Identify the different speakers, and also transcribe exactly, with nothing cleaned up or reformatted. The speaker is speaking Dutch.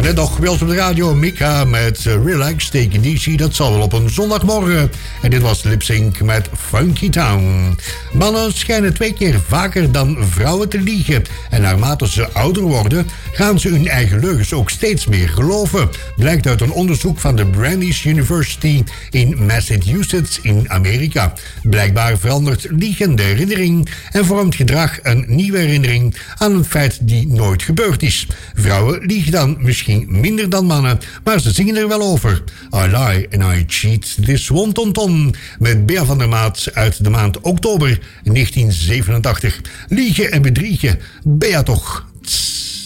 Speaker 1: Net nog wel op de radio Mika met uh, Relax, Take It Easy. Dat zal wel op een zondagmorgen. En dit was Lip Sync met Funky Town. Mannen schijnen twee keer vaker dan vrouwen te liegen. En naarmate ze ouder worden, gaan ze hun eigen leugens ook steeds meer geloven. Blijkt uit een onderzoek van de Brandeis University in Massachusetts in Amerika. Blijkbaar verandert liegen de herinnering en vormt gedrag een nieuwe herinnering aan een feit die nooit gebeurd is. Vrouwen liegen dan misschien minder dan mannen, maar ze zingen er wel over. I lie and I cheat. Dit is Wontonton met Bea van der Maat uit de maand oktober negentien zevenentachtig. Liegen en bedriegen, Bea toch. Tss.